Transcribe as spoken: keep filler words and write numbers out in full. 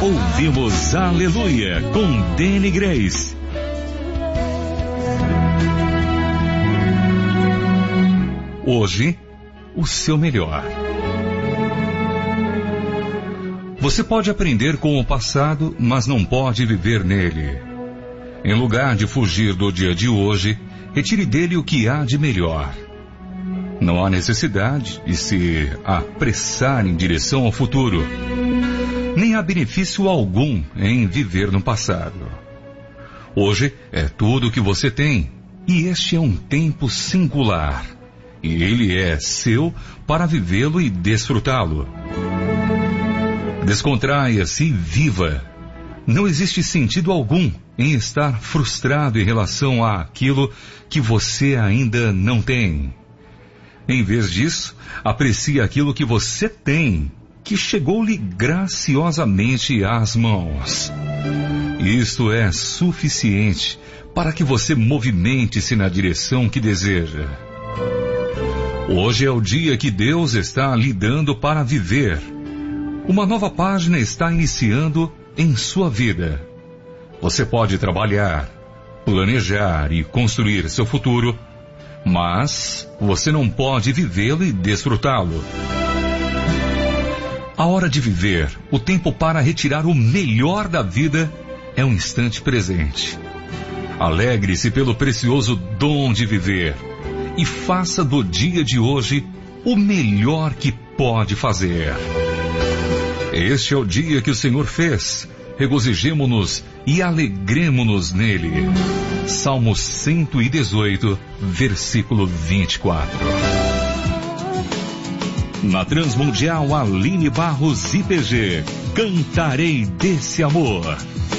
Ouvimos Aleluia com Danny Grace. Hoje, o seu melhor. Você pode aprender com o passado, mas não pode viver nele. Em lugar de fugir do dia de hoje, retire dele o que há de melhor. Não há necessidade de se apressar em direção ao futuro. Nem há benefício algum em viver no passado. Hoje é tudo o que você tem, e este é um tempo singular. E ele é seu para vivê-lo e desfrutá-lo. Descontraia-se e viva. Não existe sentido algum em estar frustrado em relação àquilo que você ainda não tem. Em vez disso, aprecie aquilo que você tem, que chegou-lhe graciosamente às mãos. Isto é suficiente para que você movimente-se na direção que deseja. Hoje é o dia que Deus está lhe dando para viver. Uma nova página está iniciando em sua vida. Você pode trabalhar, planejar e construir seu futuro, mas você não pode vivê-lo e desfrutá-lo. A hora de viver, o tempo para retirar o melhor da vida é um instante presente. Alegre-se pelo precioso dom de viver e faça do dia de hoje o melhor que pode fazer. Este é o dia que o Senhor fez. Regozijemo-nos e alegremo-nos nele. Salmo cento e dezoito, versículo vinte e quatro. Na Transmundial Aline Barros I P G, cantarei desse amor.